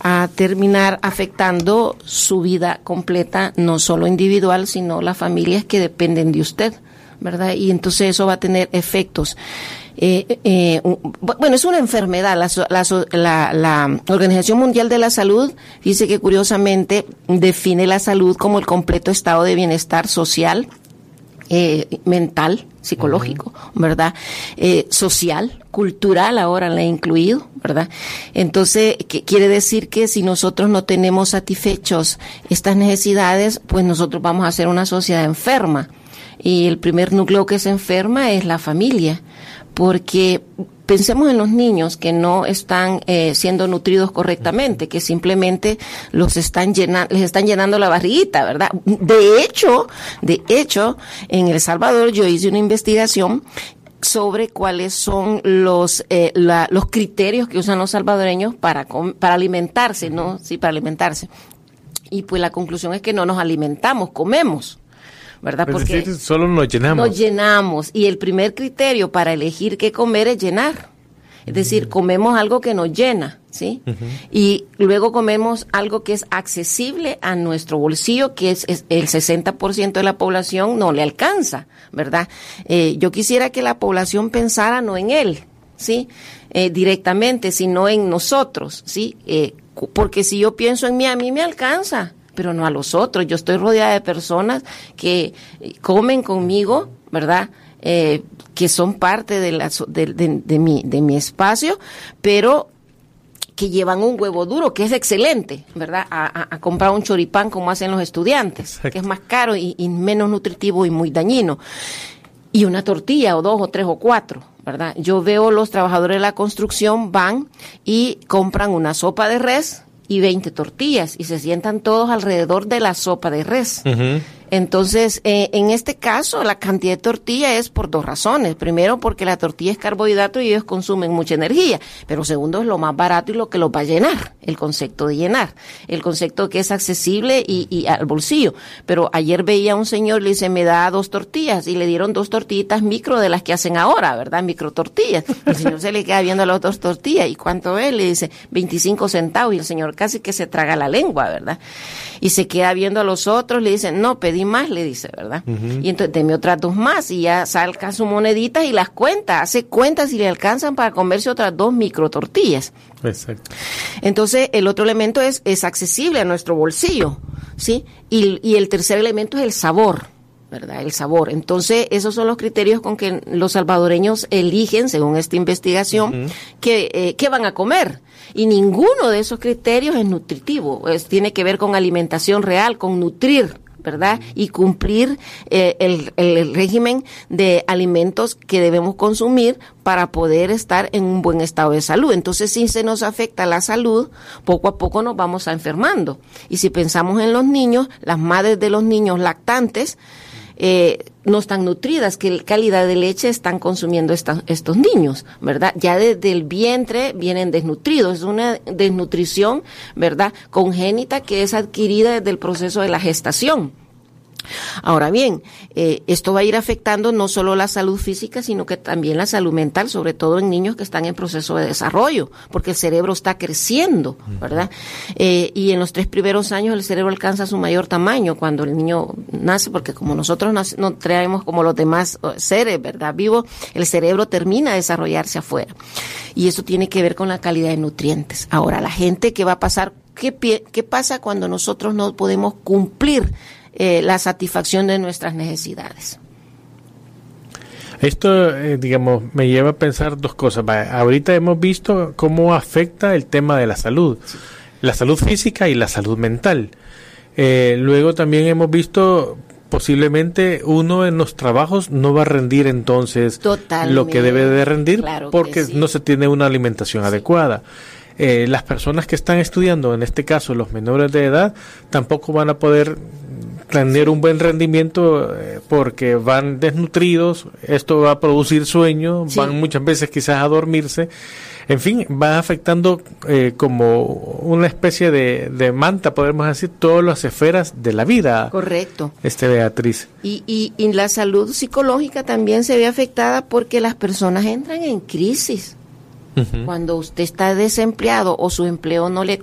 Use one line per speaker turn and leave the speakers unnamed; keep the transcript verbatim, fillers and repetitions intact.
a terminar afectando su vida completa, no solo individual, sino las familias que dependen de usted, ¿verdad? Y entonces eso va a tener efectos. Eh, eh, bueno, es una enfermedad. La, la, la, la Organización Mundial de la Salud dice que curiosamente define la salud como el completo estado de bienestar social, eh, mental, psicológico, uh-huh. ¿verdad? Eh, social, cultural, ahora la he incluido, ¿verdad? Entonces, ¿qué quiere decir? Que si nosotros no tenemos satisfechos estas necesidades, pues nosotros vamos a ser una sociedad enferma. Y el primer núcleo que se enferma es la familia, porque pensemos en los niños que no están eh, siendo nutridos correctamente, que simplemente los están llenando, les están llenando la barriguita, ¿verdad? De hecho, de hecho, en El Salvador yo hice una investigación sobre cuáles son los eh, la, los criterios que usan los salvadoreños para para alimentarse, ¿no? Sí, para alimentarse. Y pues la conclusión es que no nos alimentamos, comemos, ¿verdad? Porque
es decir, solo nos llenamos.
Nos llenamos. Y el primer criterio para elegir qué comer es llenar. Es decir, comemos algo que nos llena, ¿sí? Uh-huh. Y luego comemos algo que es accesible a nuestro bolsillo, que es, es el sesenta por ciento de la población no le alcanza, ¿verdad? Eh, yo quisiera que la población pensara no en él, ¿sí? Eh, directamente, sino en nosotros, ¿sí? Eh, porque si yo pienso en mí, a mí me alcanza, pero no a los otros. Yo estoy rodeada de personas que comen conmigo, ¿verdad? Eh, que son parte de, la, de, de, de, mi, de mi espacio, pero que llevan un huevo duro, que es excelente, ¿verdad? A, a, a comprar un choripán como hacen los estudiantes, exacto, que es más caro y, y menos nutritivo y muy dañino. Y una tortilla, o dos, o tres, o cuatro, ¿verdad? Yo veo los trabajadores de la construcción van y compran una sopa de res y veinte tortillas, y se sientan todos alrededor de la sopa de res. Uh-huh. Entonces, eh, en este caso, la cantidad de tortilla es por dos razones. Primero, porque la tortilla es carbohidrato y ellos consumen mucha energía. Pero segundo, es lo más barato y lo que los va a llenar, el concepto de llenar. El concepto que es accesible y, y al bolsillo. Pero ayer veía a un señor, le dice, me da dos tortillas, y le dieron dos tortillitas micro de las que hacen ahora, ¿verdad? Micro tortillas. El señor se le queda viendo a las dos tortillas, ¿y cuánto es? Le dice, veinticinco centavos, y el señor casi que se traga la lengua, ¿verdad? Y se queda viendo a los otros, le dice, no, pedí más, le dice, ¿verdad? Uh-huh. Y entonces, deme otras dos más, y ya saca sus moneditas y las cuenta, hace cuentas y le alcanzan para comerse otras dos micro tortillas.
Exacto.
Entonces, el otro elemento es, es accesible a nuestro bolsillo, ¿sí? Y, y el tercer elemento es el sabor, ¿verdad? El sabor. Entonces, esos son los criterios con que los salvadoreños eligen, según esta investigación, uh-huh, que, eh, qué van a comer. Y ninguno de esos criterios es nutritivo, es, tiene que ver con alimentación real, con nutrir, ¿verdad? Y cumplir eh, el, el régimen de alimentos que debemos consumir para poder estar en un buen estado de salud. Entonces, si se nos afecta la salud, poco a poco nos vamos a enfermando. Y si pensamos en los niños, las madres de los niños lactantes, Eh, no están nutridas, qué calidad de leche están consumiendo esta, estos niños, ¿verdad? Ya desde el vientre vienen desnutridos, es una desnutrición, ¿verdad?, congénita que es adquirida desde el proceso de la gestación. Ahora bien, eh, esto va a ir afectando no solo la salud física, sino que también la salud mental, sobre todo en niños que están en proceso de desarrollo, porque el cerebro está creciendo, ¿verdad? Eh, y en los tres primeros años el cerebro alcanza su mayor tamaño cuando el niño nace, porque como nosotros nace, no traemos como los demás seres, ¿verdad?, vivos, el cerebro termina de desarrollarse afuera. Y eso tiene que ver con la calidad de nutrientes. Ahora, la gente que va a pasar, ¿qué, qué pasa cuando nosotros no podemos cumplir Eh, la satisfacción de nuestras necesidades?
Esto, eh, digamos, me lleva a pensar dos cosas. Ahorita hemos visto cómo afecta el tema de la salud, sí, la salud física y la salud mental. Eh, luego también hemos visto posiblemente uno en los trabajos no va a rendir entonces Totalmente. Lo que debe de rendir, claro, porque sí, no se tiene una alimentación sí. adecuada. Eh, las personas que están estudiando, en este caso los menores de edad, tampoco van a poder tener un buen rendimiento eh, porque van desnutridos, esto va a producir sueño, sí, van muchas veces quizás a dormirse, en fin, va afectando eh, como una especie de, de manta, podemos decir, todas las esferas de la vida.
Correcto.
Este, Beatriz.
Y, y, y la salud psicológica también se ve afectada porque las personas entran en crisis. Uh-huh. Cuando usted está desempleado o su empleo no le